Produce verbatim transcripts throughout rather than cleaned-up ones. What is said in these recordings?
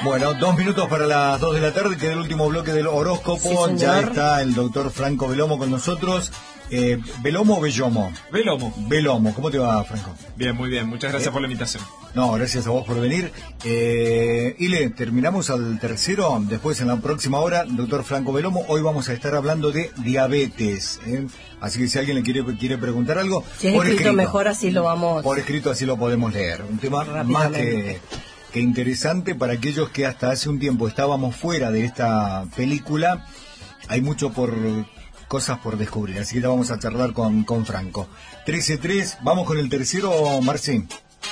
Bueno, dos minutos para las dos de la tarde, que es el último bloque del horóscopo. Sí, ya está el doctor Franco Belomo con nosotros. Eh, ¿Belomo o Bellomo? Belomo. Belomo, ¿cómo te va, Franco? Bien, muy bien, muchas gracias eh, por la invitación. No, gracias a vos por venir. Eh, Ile, terminamos al tercero, después en la próxima hora, doctor Franco Belomo. Hoy vamos a estar hablando de diabetes, ¿eh? Así que si alguien le quiere, quiere preguntar algo, si es por escrito, escrito mejor así lo vamos. Por escrito así lo podemos leer. Un tema más que, que interesante para aquellos que hasta hace un tiempo estábamos fuera de esta película. Hay mucho por cosas por descubrir, así que ya vamos a charlar con, con Franco. trece tres, vamos con el tercero, Marcín.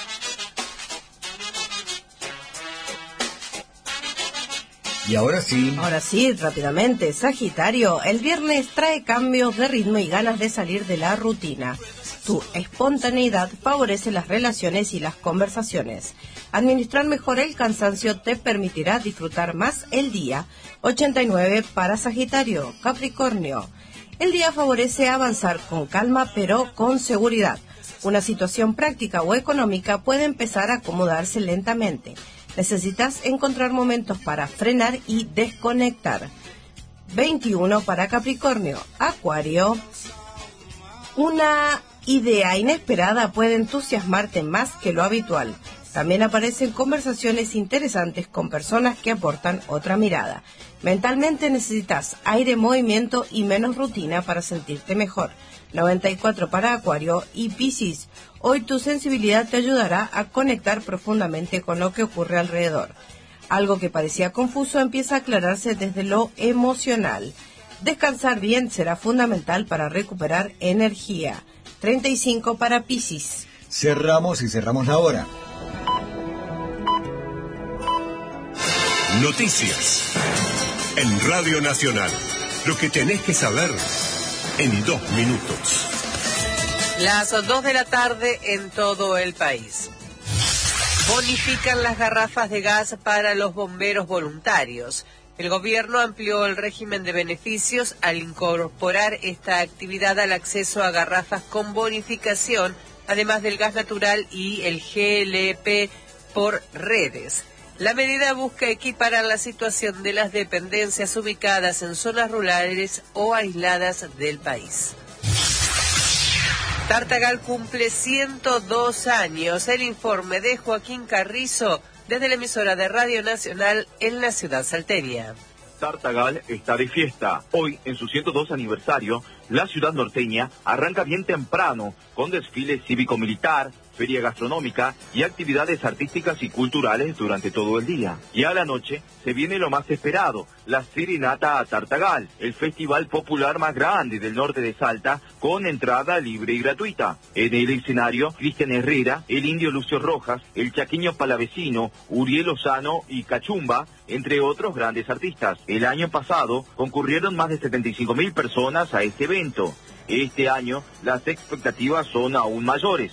Y ahora sí. Ahora sí, rápidamente. Sagitario, el viernes trae cambios de ritmo y ganas de salir de la rutina. Tu espontaneidad favorece las relaciones y las conversaciones. Administrar mejor el cansancio te permitirá disfrutar más el día. ochenta y nueve para Sagitario. Capricornio, el día favorece avanzar con calma pero con seguridad. Una situación práctica o económica puede empezar a acomodarse lentamente. Necesitas encontrar momentos para frenar y desconectar. veintiuno para Capricornio. Acuario, una idea inesperada puede entusiasmarte más que lo habitual. También aparecen conversaciones interesantes con personas que aportan otra mirada. Mentalmente necesitas aire, movimiento y menos rutina para sentirte mejor. noventa y cuatro para Acuario y Piscis. Hoy tu sensibilidad te ayudará a conectar profundamente con lo que ocurre alrededor. Algo que parecía confuso empieza a aclararse desde lo emocional. Descansar bien será fundamental para recuperar energía. treinta y cinco para Piscis. Cerramos y cerramos la hora. Noticias en Radio Nacional. Lo que tenés que saber en dos minutos. Las dos de la tarde en todo el país. Bonifican las garrafas de gas para los bomberos voluntarios. El gobierno amplió el régimen de beneficios al incorporar esta actividad al acceso a garrafas con bonificación, además del gas natural y el G L P por redes. La medida busca equiparar la situación de las dependencias ubicadas en zonas rurales o aisladas del país. Tartagal cumple ciento dos años. El informe de Joaquín Carrizo desde la emisora de Radio Nacional en la ciudad salteña. Tartagal está de fiesta. Hoy, en su ciento dos aniversario, la ciudad norteña arranca bien temprano con desfile cívico-militar, feria gastronómica y actividades artísticas y culturales durante todo el día. Y a la noche se viene lo más esperado, la Serenata a Tartagal, el festival popular más grande del norte de Salta, con entrada libre y gratuita. En el escenario, Cristian Herrera, el indio Lucio Rojas, el chaqueño palavecino, Uriel Lozano y Cachumba, entre otros grandes artistas. El año pasado concurrieron más de setenta y cinco mil personas a este evento. Este año las expectativas son aún mayores.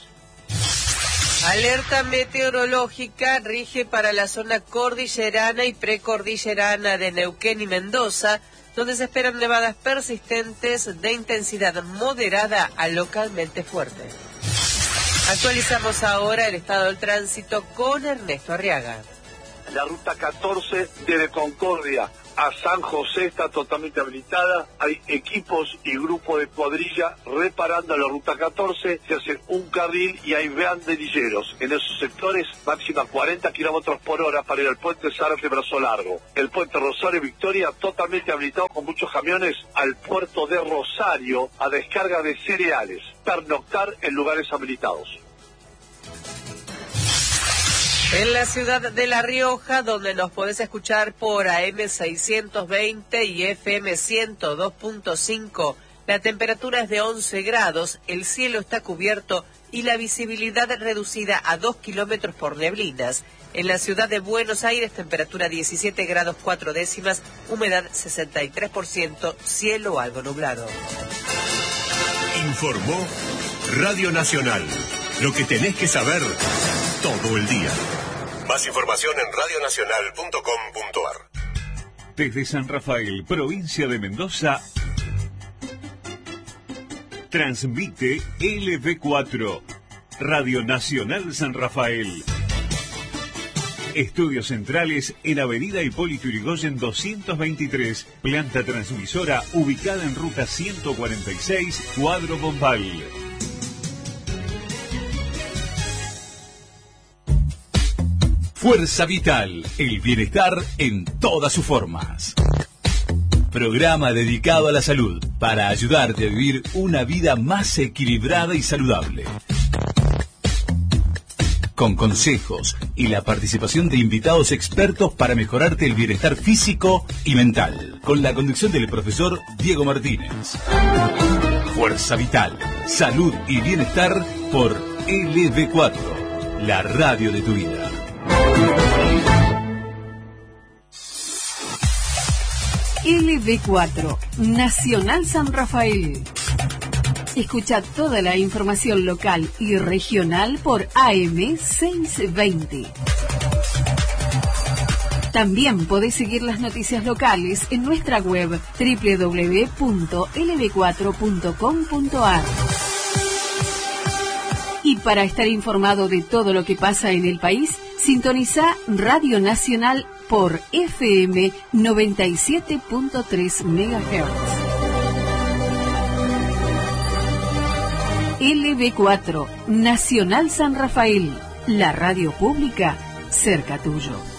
Alerta meteorológica rige para la zona cordillerana y precordillerana de Neuquén y Mendoza, donde se esperan nevadas persistentes de intensidad moderada a localmente fuerte. Actualizamos ahora el estado del tránsito con Ernesto Arriaga. La ruta catorce desde Concordia a San José está totalmente habilitada. Hay equipos y grupos de cuadrilla reparando la ruta catorce. Se hace un carril y hay banderilleros. En esos sectores, máxima cuarenta kilómetros por hora para ir al puente Zárate Brazo Largo. El puente Rosario Victoria totalmente habilitado con muchos camiones al puerto de Rosario a descarga de cereales. Pernoctar en lugares habilitados. En la ciudad de La Rioja, donde nos podés escuchar por A M seiscientos veinte y F M ciento dos punto cinco, la temperatura es de once grados, el cielo está cubierto y la visibilidad reducida a dos kilómetros por neblinas. En la ciudad de Buenos Aires, temperatura diecisiete grados cuatro décimas, humedad sesenta y tres por ciento, cielo algo nublado. Informó Radio Nacional. Lo que tenés que saber todo el día. Más información en radio nacional punto com punto a r. Desde San Rafael, provincia de Mendoza, transmite L B cuatro, Radio Nacional San Rafael. Estudios centrales en Avenida Hipólito Yrigoyen doscientos veintitrés, planta transmisora ubicada en ruta ciento cuarenta y seis, Cuadro Bombal. Fuerza Vital, el bienestar en todas sus formas. Programa dedicado a la salud para ayudarte a vivir una vida más equilibrada y saludable. Con consejos y la participación de invitados expertos para mejorarte el bienestar físico y mental. Con la conducción del profesor Diego Martínez. Fuerza Vital, salud y bienestar por L B cuatro, la radio de tu vida. L B cuatro, Nacional San Rafael. Escucha toda la información local y regional por A M seiscientos veinte. También podés seguir las noticias locales en nuestra web doble u doble u doble u punto l b cuatro punto com punto a r. Y para estar informado de todo lo que pasa en el país, sintoniza Radio Nacional por F M noventa y siete punto tres megahertz. L B cuatro, Nacional San Rafael, la radio pública cerca tuyo.